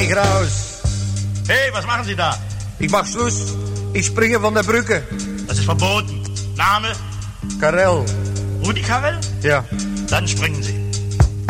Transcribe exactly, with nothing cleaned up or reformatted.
Ich raus. Hey, was machen Sie da? Ich mach Schluss. Ich springe von der Brücke. Das ist verboten. Name? Karel. Rudi Karel? Ja. Dann springen Sie.